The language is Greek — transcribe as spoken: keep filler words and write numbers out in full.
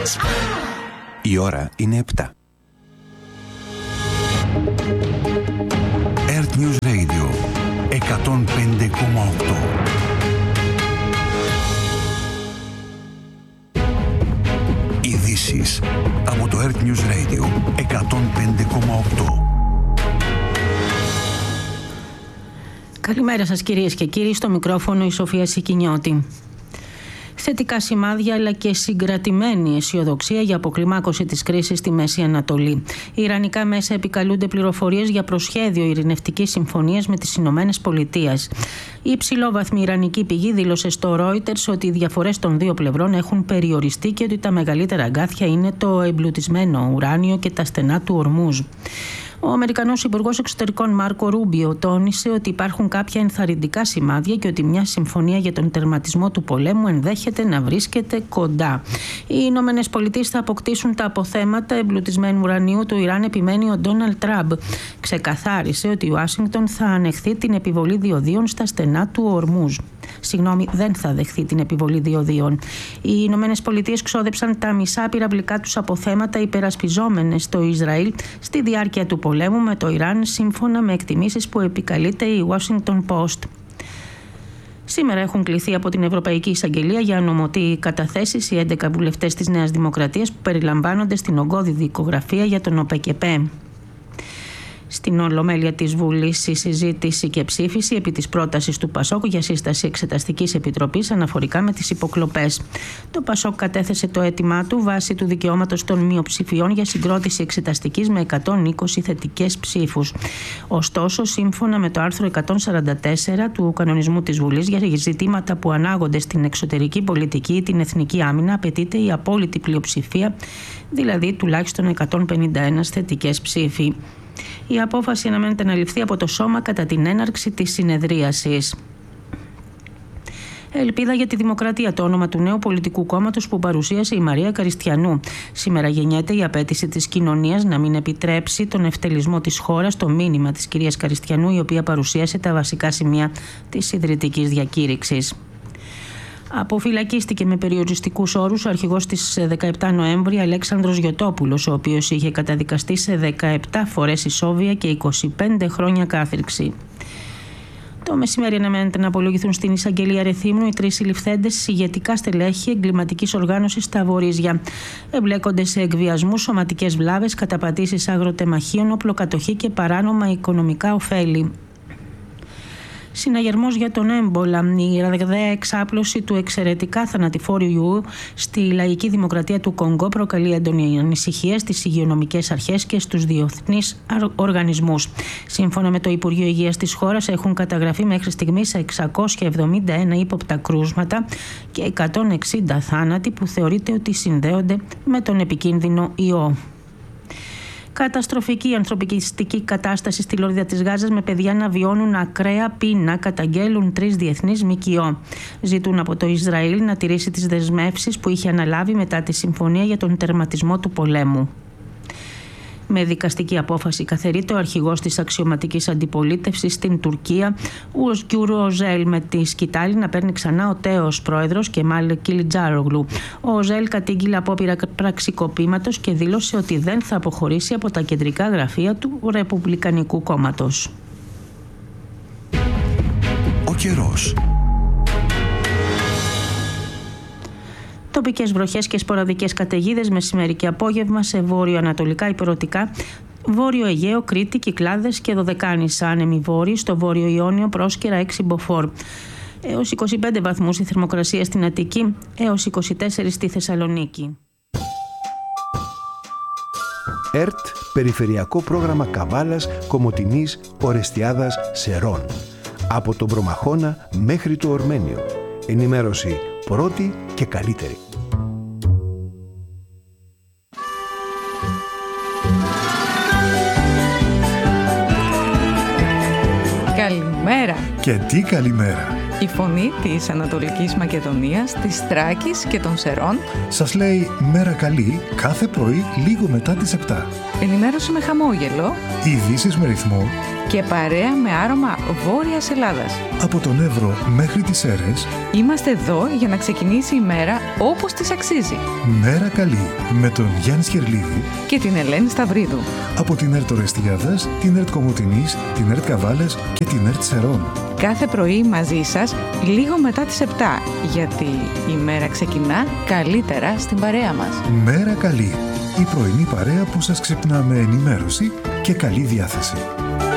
Η ώρα είναι επτά. Earth News Radio εκατόν πέντε κόμμα οκτώ. Ειδήσεις από το Earth News Radio εκατόν πέντε κόμμα οκτώ. Καλημέρα σας κυρίες και κύριοι, στο μικρόφωνο η Σοφία Σικινιώτη. Θετικά σημάδια αλλά και συγκρατημένη αισιοδοξία για αποκλιμάκωση της κρίσης στη Μέση Ανατολή. Οι ιρανικά μέσα επικαλούνται πληροφορίες για προσχέδιο ειρηνευτικής συμφωνίας με τις Ηνωμένες Πολιτείες. Η υψηλόβαθμη ιρανική πηγή δήλωσε στο Reuters ότι οι διαφορές των δύο πλευρών έχουν περιοριστεί και ότι τα μεγαλύτερα αγκάθια είναι το εμπλουτισμένο ουράνιο και τα στενά του Ορμούζ. Ο Αμερικανός Υπουργός Εξωτερικών Μάρκο Ρούμπιο τόνισε ότι υπάρχουν κάποια ενθαρρυντικά σημάδια και ότι μια συμφωνία για τον τερματισμό του πολέμου ενδέχεται να βρίσκεται κοντά. Οι Ηνωμένες Πολιτείες θα αποκτήσουν τα αποθέματα εμπλουτισμένου ουρανίου του Ιράν, επιμένει ο Ντόναλντ Τραμπ. Ξεκαθάρισε ότι η Ουάσιγκτον θα ανεχθεί την επιβολή διοδίων στα στενά του Ορμούζ. Συγγνώμη, δεν θα δεχθεί την επιβολή διοδίων. Οι Ηνωμένες Πολιτείες ξόδεψαν τα μισά πυραυλικά τους αποθέματα υπερασπιζόμενες στο Ισραήλ στη διάρκεια του πολέμου με το Ιράν, σύμφωνα με εκτιμήσεις που επικαλείται η Washington Post. Σήμερα έχουν κληθεί από την Ευρωπαϊκή Εισαγγελία για νομοτή καταθέσεις οι έντεκα βουλευτές της Νέας Δημοκρατίας που περιλαμβάνονται στην ογκώδη δικογραφία για τον ΟΠΕΚΕΠΕ. Στην Ολομέλεια της Βουλής η συζήτηση και ψήφιση επί της πρότασης του ΠΑΣΟΚ για σύσταση Εξεταστικής Επιτροπής αναφορικά με τις υποκλοπές. Το ΠΑΣΟΚ κατέθεσε το αίτημά του βάσει του δικαιώματος των μειοψηφιών για συγκρότηση εξεταστικής με εκατόν είκοσι θετικές ψήφους. Ωστόσο, σύμφωνα με το άρθρο εκατόν σαράντα τέσσερα του κανονισμού της Βουλής για ζητήματα που ανάγονται στην εξωτερική πολιτική ή την εθνική άμυνα, απαιτείται η απόλυτη πλειοψηφία, δηλαδή τουλάχιστον εκατόν πενήντα ένα θετικές ψήφοι. Η απόφαση αναμένεται να ληφθεί από το Σώμα κατά την έναρξη της συνεδρίασης. Ελπίδα για τη Δημοκρατία, το όνομα του νέου πολιτικού κόμματος που παρουσίασε η Μαρία Καριστιανού. Σήμερα γεννιέται η απέτηση της κοινωνίας να μην επιτρέψει τον ευτελισμό της χώρας, το μήνυμα της κυρίας Καριστιανού, η οποία παρουσίασε τα βασικά σημεία της ιδρυτικής διακήρυξης. Αποφυλακίστηκε με περιοριστικούς όρους ο αρχηγός της δεκαεπτά Νοέμβρη Αλέξανδρος Γιωτόπουλος, ο οποίος είχε καταδικαστεί σε δεκαεπτά φορές ισόβια και είκοσι πέντε χρόνια κάθριξη. Το μεσημέρι αναμένεται να απολογηθούν στην εισαγγελία Ρεθύμνου οι τρεις συλληφθέντες ηγετικά στελέχη εγκληματικής οργάνωσης στα Βορίζια. Εμπλέκονται σε εκβιασμούς, σωματικές βλάβες, καταπατήσεις αγροτεμαχίων, όπλοκατοχή και παράνομα οικονομικά ωφέλη. Συναγερμός για τον έμπολα. Η ραγδαία εξάπλωση του εξαιρετικά θανατηφόρου ιού στη λαϊκή δημοκρατία του Κονγκό προκαλεί έντονη ανησυχία στις υγειονομικές αρχές και στους διεθνείς οργανισμούς. Σύμφωνα με το Υπουργείο Υγείας της χώρας, έχουν καταγραφεί μέχρι στιγμής εξακόσια εβδομήντα ένα ύποπτα κρούσματα και εκατόν εξήντα θάνατοι που θεωρείται ότι συνδέονται με τον επικίνδυνο ιό. Καταστροφική ανθρωπιστική κατάσταση στη Λωρίδα της Γάζας, με παιδιά να βιώνουν ακραία πείνα, καταγγέλουν τρεις διεθνείς ΜΚΟ. Ζητούν από το Ισραήλ να τηρήσει τις δεσμεύσεις που είχε αναλάβει μετά τη συμφωνία για τον τερματισμό του πολέμου. Με δικαστική απόφαση καθαιρείται ο αρχηγός της αξιωματικής αντιπολίτευσης στην Τουρκία, ο Özgür Özel, με τη σκητάλη να παίρνει ξανά ο τέος πρόεδρος Κεμάλ Κιλιτζάρογλου. Ο Özel κατήγγειλε απόπειρα πραξικοπήματος και δήλωσε ότι δεν θα αποχωρήσει από τα κεντρικά γραφεία του Ρεπουμπλικανικού κόμματος. Ο καιρός. Τοπικές βροχές και σποραδικές καταιγίδες μεσημέρι και απόγευμα σε βόρειο-ανατολικά ηπειρωτικά, Βόρειο Αιγαίο, Κρήτη, Κυκλάδες και Δωδεκάνησα. Άνεμοι βόρειοι στο Βόρειο Ιόνιο, Πρόσκαιρα έξι μποφόρ. Έως είκοσι πέντε βαθμούς η θερμοκρασία στην Αττική, έως είκοσι τέσσερα στη Θεσσαλονίκη. ΕΡΤ, Περιφερειακό Πρόγραμμα Καβάλας, Κομοτηνής, Ορεστιάδας, Σερών. Από τον Προμαχώνα μέχρι το Ορμένιο. Ενημέρωση πρώτη και καλύτερη. Καλημέρα. Και τι καλημέρα. Η φωνή της Ανατολικής Μακεδονίας, της Θράκης και των Σερών σας λέει μέρα καλή κάθε πρωί λίγο μετά τις επτά. Ενημέρωση με χαμόγελο. Ειδήσεις με ρυθμό. και παρέα με άρωμα Βόρειας Ελλάδας. Από τον Εύρο μέχρι τις Σέρρες. Είμαστε εδώ για να ξεκινήσει η μέρα όπως της αξίζει. Μέρα καλή με τον Γιάννη Σκερλίδη και την Ελένη Σταυρίδου. Από την ΕΡΤ Ορεστιάδας, την ΕΡΤ Κομοτηνής, την ΕΡΤ Καβάλας και την ΕΡΤ Σερών. Κάθε πρωί μαζί σας λίγο μετά τις επτά, γιατί η μέρα ξεκινά καλύτερα στην παρέα μας. Μέρα καλή, η πρωινή παρέα που σας ξυπνά με ενημέρωση και καλή διάθεση.